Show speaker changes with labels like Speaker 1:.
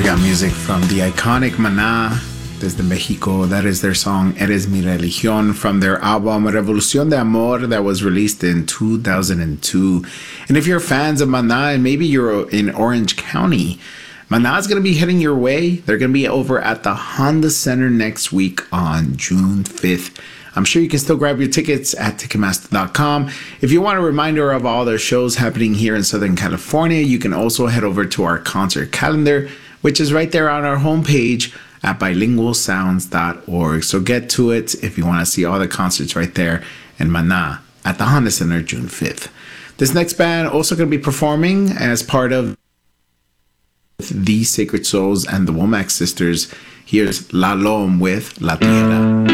Speaker 1: got music from the iconic Maná desde Mexico. That is their song Eres Mi Religión from their album Revolución de Amor that was released in 2002. And if you're fans of Maná and maybe you're in Orange County, Maná is going to be heading your way. They're going to be over at the Honda Center next week on June 5th. I'm sure you can still grab your tickets at Ticketmaster.com. If you want a reminder of all their shows happening here in Southern California, you can also head over to our concert calendar, which is right there on our homepage at bilingualsounds.org. So get to it if you want to see all the concerts right there in Maná at the Honda Center June 5th. This next band also going to be performing as part of the Sacred Souls and the Womack Sisters. Here's La Lom with La Tierra.